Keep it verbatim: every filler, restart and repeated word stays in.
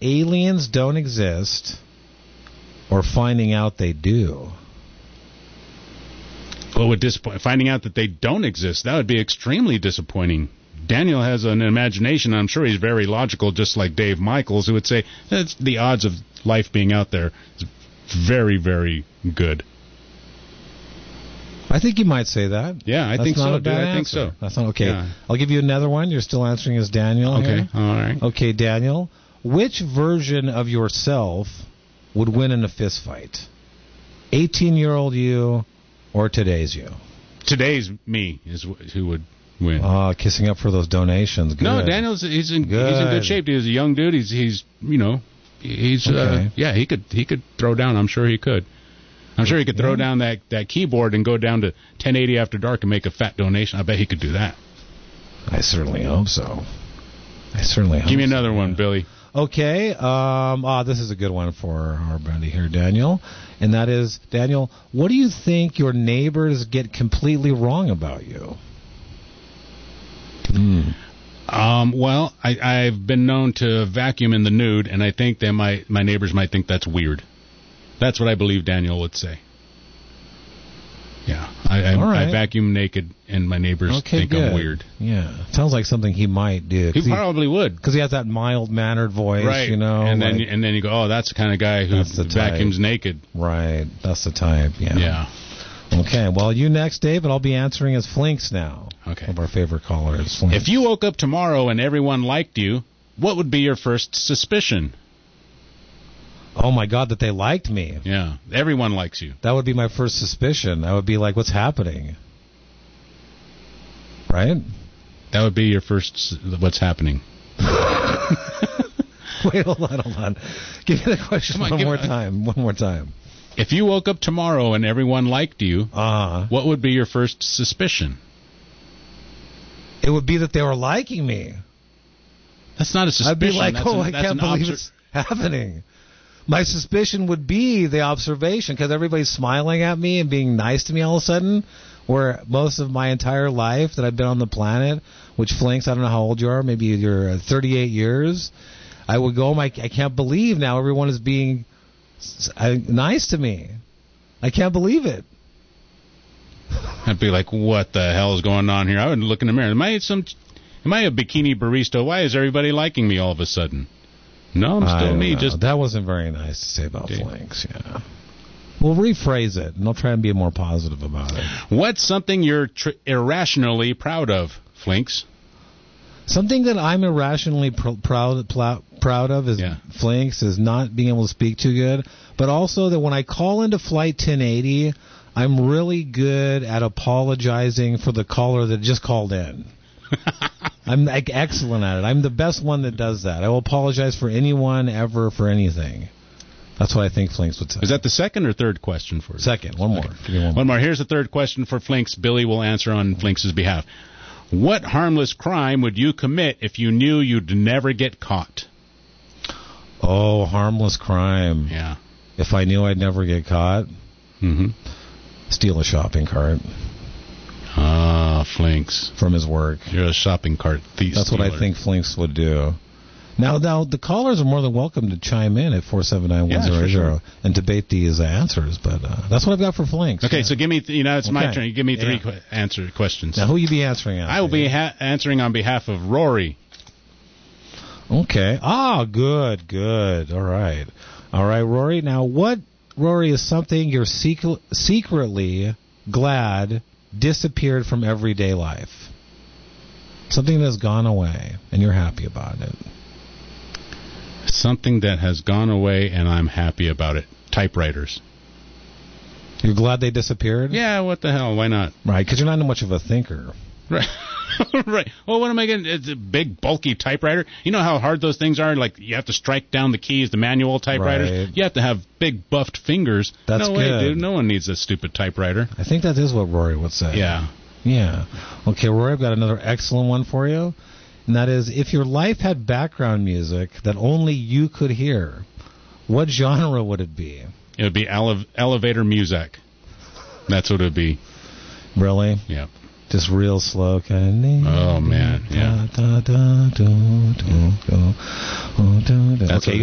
aliens don't exist or finding out they do? What would disappoint? Finding out that they don't exist. That would be extremely disappointing. Daniel has an imagination. I'm sure he's very logical, just like Dave Michaels, who would say that's the odds of life being out there is very, very good. I think you might say that. Yeah, I That's think not so. a bad dude. I answer. think so. That's not okay. Yeah. I'll give you another one. You're still answering as Daniel. Okay, here. all right. Okay, Daniel. Which version of yourself would win in a fist fight? eighteen-year-old you or today's you? Today's me is wh- who would win. Oh, kissing up for those donations. Good. No, Daniel's he's in good. he's in good shape. He's a young dude. He's he's you know he's okay. uh, yeah he could he could throw down. I'm sure he could. I'm sure he could throw yeah. down that, that keyboard and go down to ten eighty after dark and make a fat donation. I bet he could do that. I certainly hope so. I certainly hope Give me another so, one, yeah. Billy. Okay. Um, ah, this is a good one for our buddy here, Daniel. And that is, Daniel, what do you think your neighbors get completely wrong about you? Hmm. Um, well, I, I've been known to vacuum in the nude, and I think that my, my neighbors might think that's weird. That's what I believe Daniel would say. Yeah, I, I, right. I vacuum naked, and my neighbors okay, think good. I'm weird. Yeah, sounds like something he might do. He probably would, because he has that mild-mannered voice, right? You know, and like, then and then you go, oh, that's the kind of guy who vacuums naked, right? That's the type. Yeah. Yeah. Okay. Well, you next, Dave, and I'll be answering as Flinks now. Okay. One of our favorite callers. Flinks. If you woke up tomorrow and everyone liked you, what would be your first suspicion? Oh, my God, that they liked me. Yeah, everyone likes you. That would be my first suspicion. I would be like, what's happening? Right? That would be your first, what's happening. Wait, hold on, hold on. Give me the question on, one more me, time. One more time. If you woke up tomorrow and everyone liked you, uh-huh. what would be your first suspicion? It would be that they were liking me. That's not a suspicion. I'd be like, that's oh, an, I can't believe obser- it's happening. My suspicion would be the observation, because everybody's smiling at me and being nice to me all of a sudden, where most of my entire life that I've been on the planet, which Flinks, I don't know how old you are, maybe you're thirty-eight years, I would go, my, I can't believe now everyone is being nice to me. I can't believe it. I'd be like, what the hell is going on here? I would look in the mirror. Am I some? Am I a bikini barista? Why is everybody liking me all of a sudden? No, I'm still me. Know. Just that wasn't very nice to say about okay. Flinks. Yeah. We'll rephrase it, and I'll try and be more positive about it. What's something you're tr- irrationally proud of, Flinks? Something that I'm irrationally pr- proud pl- proud of is yeah. Flinks is not being able to speak too good, but also that when I call into Flight ten eighty, I'm really good at apologizing for the caller that just called in. I'm like, excellent at it. I'm the best one that does that. I will apologize for anyone, ever, for anything. That's what I think Flinks would say. Is that the second or third question for you? Second. One more. Okay. Give me one, one more. more. Here's the third question for Flinks. Billy will answer on Flinks' behalf. What harmless crime would you commit if you knew you'd never get caught? Oh, harmless crime. Yeah. If I knew I'd never get caught, mm-hmm. steal a shopping cart. Ah, Flinks. From his work. You're a shopping cart thief. That's stealer. what I think Flinks would do. Now, now the callers are more than welcome to chime in at four seven nine one zero zero yeah, sure. and debate these answers, but uh, that's what I've got for Flinks. Okay, yeah. so give me, th- you know, it's okay. my turn. You give me three yeah. qu- answer questions. Now, who will you be answering? After? I will be ha- answering on behalf of Rory. Okay. Ah, good, good. All right. All right, Rory. Now, what, Rory, is something you're sec- secretly glad disappeared from everyday life? Something that's gone away, and you're happy about it. Something that has gone away, and I'm happy about it. Typewriters. You're glad they disappeared? Yeah, what the hell? Why not? Right, because you're not much of a thinker. Right. Right. Well, what am I getting? It's a big, bulky typewriter. You know how hard those things are? Like, you have to strike down the keys, the manual typewriters. Right. You have to have big, buffed fingers. That's no good. way, dude. No one needs a stupid typewriter. I think that is what Rory would say. Yeah. Yeah. Okay, Rory, I've got another excellent one for you. And that is, if your life had background music that only you could hear, what genre would it be? It would be ele- elevator music. That's what it would be. Really? Yeah. Just real slow kind of. Oh, man. Yeah. That's okay.